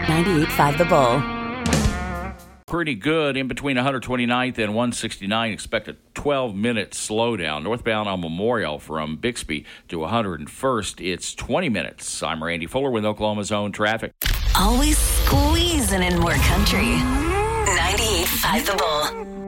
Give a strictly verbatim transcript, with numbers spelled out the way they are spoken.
ninety-eight point five The Bull. Pretty good in between one twenty-ninth and one sixty-nine. Expect a twelve-minute slowdown. Northbound on Memorial from Bixby to one hundred first. It's twenty minutes. I'm Randy Fuller with Oklahoma's own traffic. Always squeezing in more country. ninety-eight point five The Bull.